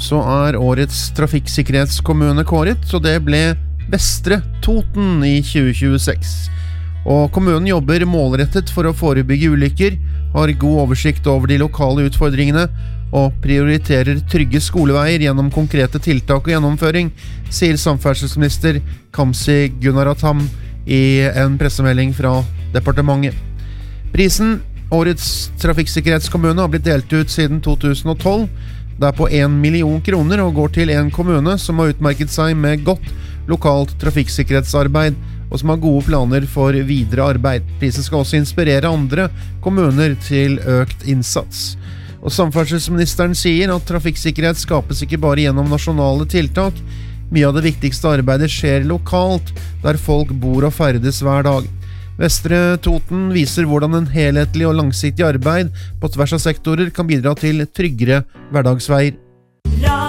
så årets trafikksikkerhetskommune kåret, og det ble Vestre Toten i 2026. Og kommunen jobber målrettet for å forebygge ulykker, har god oversikt over de lokale utfordringene, og prioriterer trygge skoleveier gjennom konkrete tiltak og gjennomføring, sier samferdselsminister Kamzy Gunaratnam i en pressemelding fra departementet. Prisen Årets trafikksikkerhetskommune har blitt delt ut siden 2012. Det på 1 million kroner og går til en kommune som har utmerket seg med godt lokalt trafikksikkerhetsarbeid og som har gode planer for videre arbeid. Prisen skal også inspirere andre kommuner til økt innsats. Og samferdselsministeren sier at trafikksikkerhet skapes ikke bare gjennom nasjonale tiltak. Mye av det viktigste arbeidet skjer lokalt, der folk bor og ferdes hver dag. Vestre Toten viser hvordan en helhetlig og langsiktig arbeid på tvers av sektorer kan bidra til tryggere hverdagsveier.